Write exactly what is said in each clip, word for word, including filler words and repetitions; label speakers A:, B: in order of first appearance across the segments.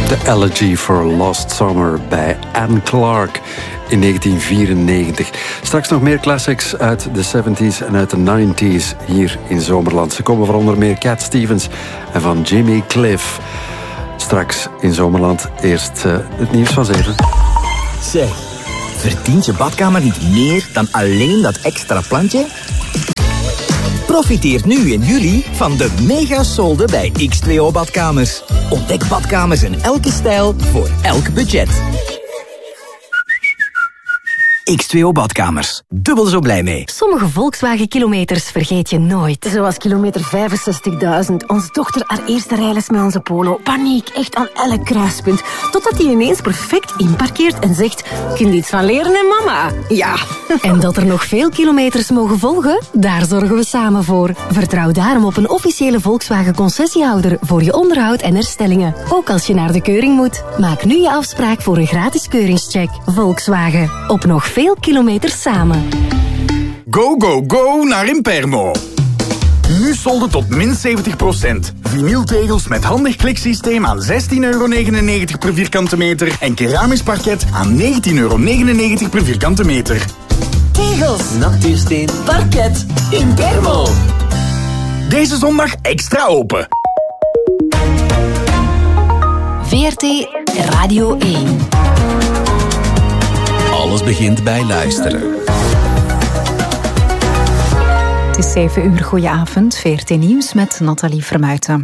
A: The Elegy for Lost Summer bij Anne Clark in negentien vierennegentig. Straks nog meer classics uit de zeventies en uit de nineties hier in Zomerland. Ze komen van onder meer Cat Stevens en van Jimmy Cliff. Straks in Zomerland eerst uh, het nieuws van zeven.
B: Zeg, verdient je badkamer niet meer dan alleen dat extra plantje? Profiteer nu in juli van de mega-solde bij X twee O Badkamers. Ontdek badkamers in elke stijl voor elk budget. X twee O Badkamers. Dubbel zo blij mee.
C: Sommige Volkswagen-kilometers vergeet je nooit. Zoals kilometer vijfenzestigduizend. Onze dochter haar eerste rijles met onze Polo. Paniek, echt aan elk kruispunt. Totdat hij ineens perfect inparkeert en zegt... Kun je iets van leren, hè, mama? Ja. En dat er nog veel kilometers mogen volgen? Daar zorgen we samen voor. Vertrouw daarom op een officiële Volkswagen-concessiehouder... voor je onderhoud en herstellingen. Ook als je naar de keuring moet. Maak nu je afspraak voor een gratis keuringscheck. Volkswagen. Op nog veel Veel kilometers samen.
D: Go, go, go naar Impermo. Nu solden tot min zeventig procent. Vinyltegels met handig kliksysteem aan zestien euro negenennegentig per vierkante meter. En keramisch parket aan negentien euro negenennegentig per vierkante meter.
B: Tegels, natuursteen, parket, Impermo.
D: Deze zondag extra open.
C: V R T Radio één.
E: Alles begint bij luisteren.
F: Het is zeven uur, goedenavond. V R T Nieuws met Nathalie Vermuijten.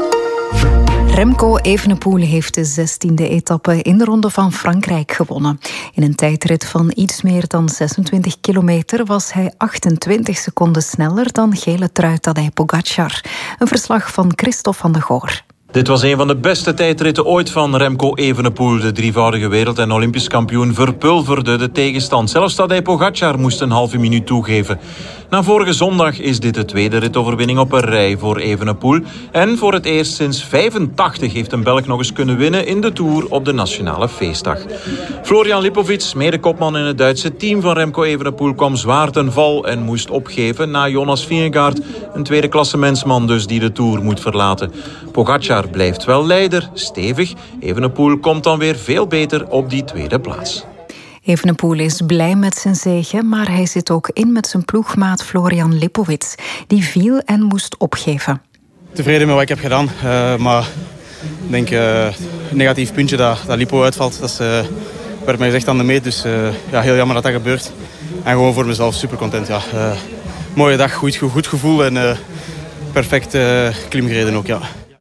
F: Remco Evenepoel heeft de zestiende etappe in de Ronde van Frankrijk gewonnen. In een tijdrit van iets meer dan zesentwintig kilometer was hij achtentwintig seconden sneller dan gele trui Tadej Pogačar. Een verslag van Christophe van de Goor.
G: Dit was een van de beste tijdritten ooit van Remco Evenepoel. De drievoudige wereld- en olympisch kampioen verpulverde de tegenstand. Zelfs Tadej Pogačar moest een halve minuut toegeven. Na vorige zondag is dit de tweede ritoverwinning op een rij voor Evenepoel. En voor het eerst sinds vijfentachtig heeft een Belg nog eens kunnen winnen in de Tour op de Nationale Feestdag. Florian Lipovic, medekopman in het Duitse team van Remco Evenepoel, kwam zwaar ten val en moest opgeven na Jonas Vingegaard, een tweede klassementsman dus die de Tour moet verlaten. Pogačar blijft wel leider, stevig. Evenepoel komt dan weer veel beter op die tweede plaats.
F: Evenepoel is blij met zijn zege, maar hij zit ook in met zijn ploegmaat Florian Lipovic. Die viel en moest opgeven.
H: Tevreden met wat ik heb gedaan, uh, maar ik denk uh, een negatief puntje dat, dat Lipo uitvalt. Dat is, uh, werd mij gezegd aan de meet, dus uh, ja, heel jammer dat dat gebeurt. En gewoon voor mezelf super content. Ja. Uh, mooie dag, goed, goed gevoel en uh, perfect uh, klimgereden ook, ja.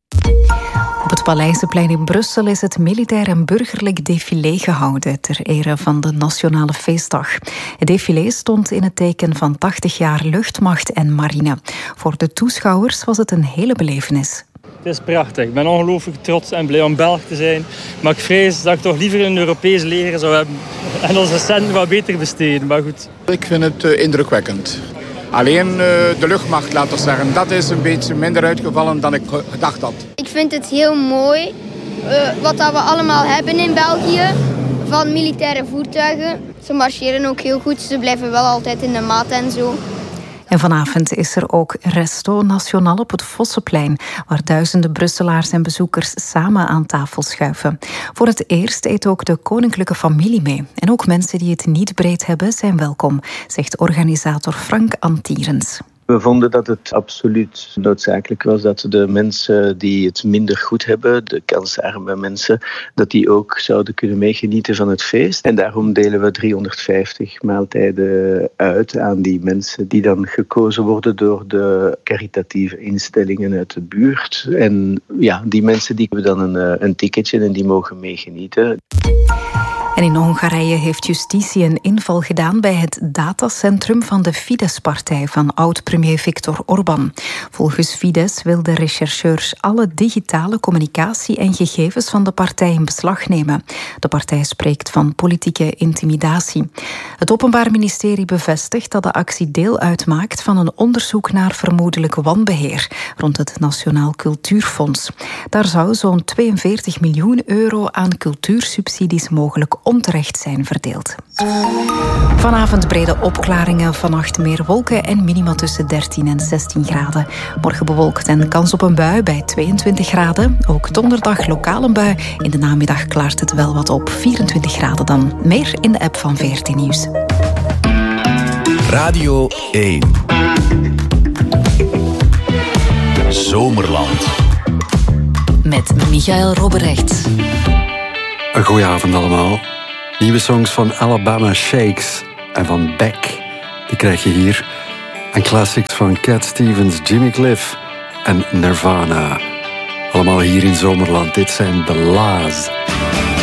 F: Op het Paleizenplein in Brussel is het militair en burgerlijk défilé gehouden ter ere van de Nationale Feestdag. Het défilé stond in het teken van tachtig jaar luchtmacht en marine. Voor de toeschouwers was het een hele belevenis.
I: Het is prachtig. Ik ben ongelooflijk trots en blij om Belg te zijn. Maar ik vrees dat ik toch liever een Europees leger zou hebben en onze centen wat beter besteden. Maar goed.
J: Ik vind het uh, indrukwekkend. Alleen uh, de luchtmacht, laten we zeggen, dat is een beetje minder uitgevallen dan ik gedacht had.
K: Ik vind het heel mooi uh, wat dat we allemaal hebben in België van militaire voertuigen. Ze marcheren ook heel goed, ze blijven wel altijd in de maat en zo.
F: En vanavond is er ook Resto Nationaal op het Vossenplein, waar duizenden Brusselaars en bezoekers samen aan tafel schuiven. Voor het eerst eet ook de koninklijke familie mee. En ook mensen die het niet breed hebben zijn welkom, zegt organisator Frank Antierens.
L: We vonden dat het absoluut noodzakelijk was dat de mensen die het minder goed hebben, de kansarme mensen, dat die ook zouden kunnen meegenieten van het feest. En daarom delen we driehonderdvijftig maaltijden uit aan die mensen die dan gekozen worden door de caritatieve instellingen uit de buurt. En ja, die mensen die hebben dan een, een ticketje en die mogen meegenieten.
F: En in Hongarije heeft justitie een inval gedaan bij het datacentrum van de Fidesz-partij van oud-premier Viktor Orbán. Volgens Fidesz wilden rechercheurs alle digitale communicatie en gegevens van de partij in beslag nemen. De partij spreekt van politieke intimidatie. Het Openbaar Ministerie bevestigt dat de actie deel uitmaakt van een onderzoek naar vermoedelijk wanbeheer rond het Nationaal Cultuurfonds. Daar zou zo'n tweeënveertig miljoen euro aan cultuursubsidies mogelijk onterecht zijn verdeeld. Vanavond brede opklaringen, vannacht meer wolken en minima tussen dertien en zestien graden. Morgen bewolkt en kans op een bui bij tweeëntwintig graden. Ook donderdag lokaal een bui. In de namiddag klaart het wel wat op, vierentwintig graden dan. Meer in de app van veertien Nieuws.
E: Radio één. Zomerland.
F: Met Michael Robberecht.
A: Een goeie avond allemaal. Nieuwe songs van Alabama Shakes en van Beck. Die krijg je hier. En classics van Cat Stevens, Jimmy Cliff en Nirvana. Allemaal hier in Zomerland. Dit zijn The La's.